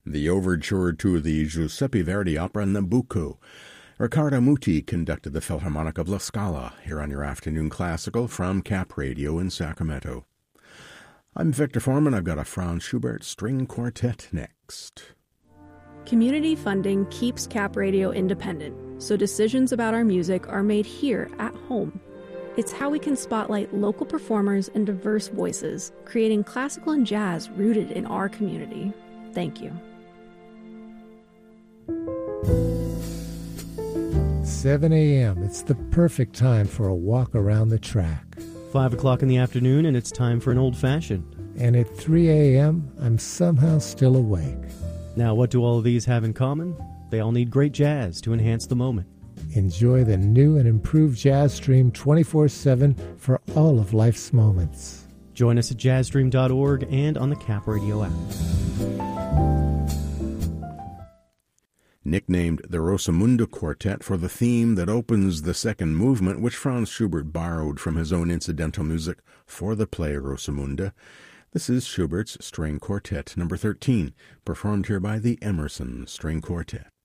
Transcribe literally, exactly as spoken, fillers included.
the overture to the Giuseppe Verdi opera Nabucco. Riccardo Muti conducted the Philharmonic of La Scala here on your afternoon classical from Cap Radio in Sacramento. I'm Victor Foreman. I've got a Franz Schubert string quartet next. Community funding keeps Cap Radio independent, so decisions about our music are made here at home. It's how we can spotlight local performers and diverse voices, creating classical and jazz rooted in our community. Thank you. seven a.m. It's the perfect time for a walk around the track. Five o'clock in the afternoon, and it's time for an old-fashioned. And at three a.m., I'm somehow still awake. Now, what do all of these have in common? They all need great jazz to enhance the moment. Enjoy the new and improved Jazz Stream twenty-four seven for all of life's moments. Join us at jazz stream dot org and on the Cap Radio app. Nicknamed the Rosamunde Quartet for the theme that opens the second movement, which Franz Schubert borrowed from his own incidental music for the play Rosamunde, this is Schubert's String Quartet number thirteen, performed here by the Emerson String Quartet.